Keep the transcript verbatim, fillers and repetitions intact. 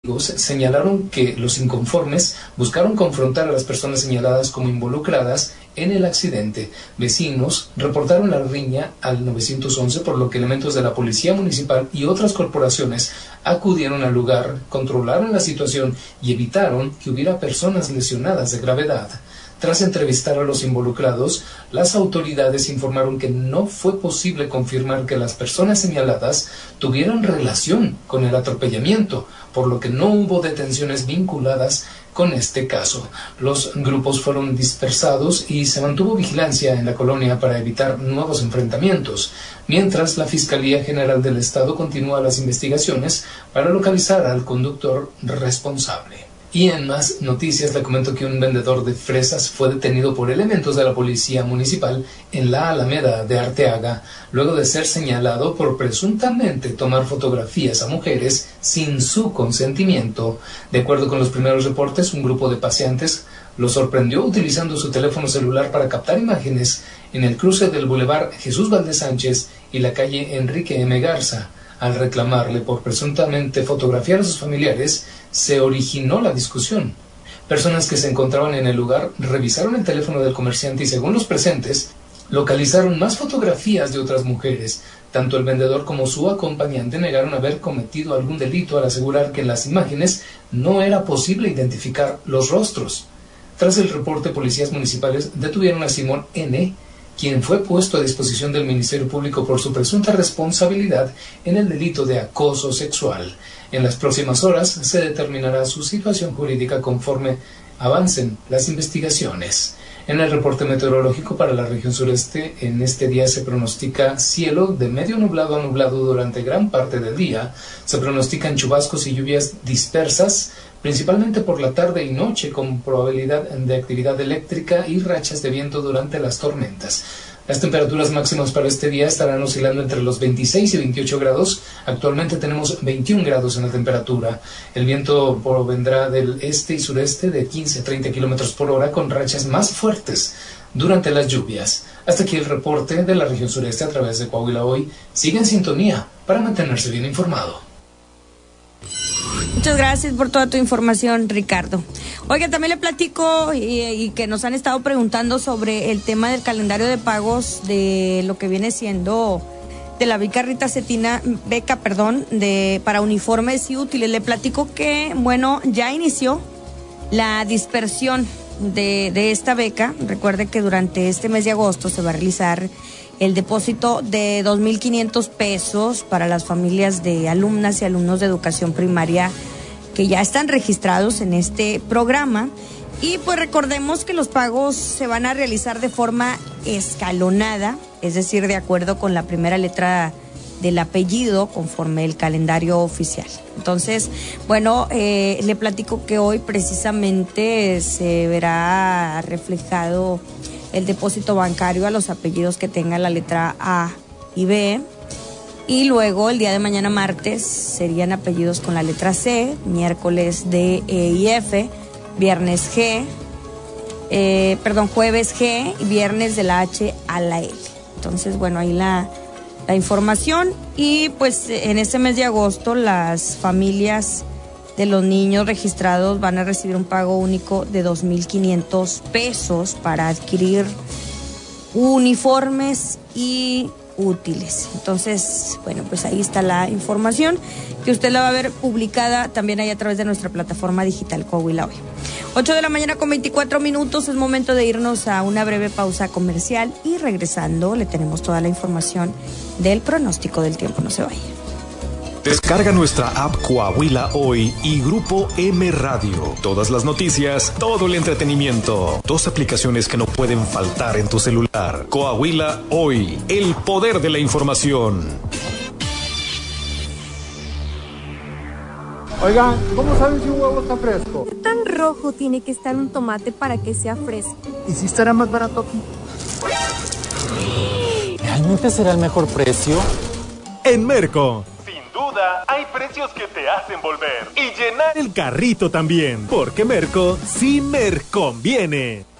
Señalaron que los inconformes buscaron confrontar a las personas señaladas como involucradas en el accidente. Vecinos reportaron la riña al nueve once, por lo que elementos de la Policía Municipal y otras corporaciones acudieron al lugar, controlaron la situación y evitaron que hubiera personas lesionadas de gravedad. Tras entrevistar a los involucrados, las autoridades informaron que no fue posible confirmar que las personas señaladas tuvieran relación con el atropellamiento, por lo que no hubo detenciones vinculadas con este caso. Los grupos fueron dispersados y se mantuvo vigilancia en la colonia para evitar nuevos enfrentamientos, mientras la Fiscalía General del Estado continúa las investigaciones para localizar al conductor responsable. Y en más noticias le comento que un vendedor de fresas fue detenido por elementos de la Policía Municipal en la Alameda de Arteaga, luego de ser señalado por presuntamente tomar fotografías a mujeres sin su consentimiento. De acuerdo con los primeros reportes, un grupo de paseantes lo sorprendió utilizando su teléfono celular para captar imágenes en el cruce del Boulevard Jesús Valdez Sánchez y la calle Enrique M. Garza. Al reclamarle por presuntamente fotografiar a sus familiares, se originó la discusión. Personas que se encontraban en el lugar revisaron el teléfono del comerciante y, según los presentes, localizaron más fotografías de otras mujeres. Tanto el vendedor como su acompañante negaron haber cometido algún delito al asegurar que en las imágenes no era posible identificar los rostros. Tras el reporte, policías municipales detuvieron a Simón N., quien fue puesto a disposición del Ministerio Público por su presunta responsabilidad en el delito de acoso sexual. En las próximas horas se determinará su situación jurídica conforme avancen las investigaciones. En el reporte meteorológico para la región sureste, en este día se pronostica cielo de medio nublado a nublado durante gran parte del día. Se pronostican chubascos y lluvias dispersas, principalmente por la tarde y noche, con probabilidad de actividad eléctrica y rachas de viento durante las tormentas. Las temperaturas máximas para este día estarán oscilando entre los veintiséis y veintiocho grados. Actualmente tenemos veintiún grados en la temperatura. El viento provendrá del este y sureste de quince a treinta kilómetros por hora, con rachas más fuertes durante las lluvias. Hasta aquí el reporte de la región sureste a través de Coahuila Hoy. Sigue en sintonía para mantenerse bien informado. Muchas gracias por toda tu información, Ricardo. Oiga, también le platico y, y que nos han estado preguntando sobre el tema del calendario de pagos de lo que viene siendo de la beca Rita Cetina, beca, perdón, de para uniformes y útiles. Le platico que, bueno, ya inició la dispersión de, de esta beca. Recuerde que durante este mes de agosto se va a realizar el depósito de dos mil quinientos pesos para las familias de alumnas y alumnos de educación primaria que ya están registrados en este programa. Y pues recordemos que los pagos se van a realizar de forma escalonada, es decir, de acuerdo con la primera letra del apellido, conforme el calendario oficial. Entonces, bueno, eh, le platico que hoy precisamente se verá reflejado el depósito bancario a los apellidos que tengan la letra A y B. Y luego el día de mañana martes serían apellidos con la letra C, miércoles D, E y F, viernes G, eh, perdón, jueves G y viernes de la H a la L. Entonces, bueno, ahí la, la información. Y pues en este mes de agosto las familias de los niños registrados van a recibir un pago único de dos mil quinientos pesos para adquirir uniformes y útiles. Entonces, bueno, pues ahí está la información que usted la va a ver publicada también ahí a través de nuestra plataforma digital Coahuila Hoy. ocho de la mañana con veinticuatro minutos, es momento de irnos a una breve pausa comercial y regresando le tenemos toda la información del pronóstico del tiempo. No se vaya. Descarga nuestra app Coahuila Hoy y Grupo M Radio. Todas las noticias, todo el entretenimiento. Dos aplicaciones que no pueden faltar en tu celular. Coahuila Hoy, el poder de la información. Oigan, ¿cómo saben si un huevo está fresco? ¿Qué tan rojo tiene que estar un tomate para que sea fresco? ¿Y si estará más barato aquí? ¿Realmente será el mejor precio? En Merco, sin duda, hay precios que te hacen volver y llenar el carrito también, porque Merco sí me conviene.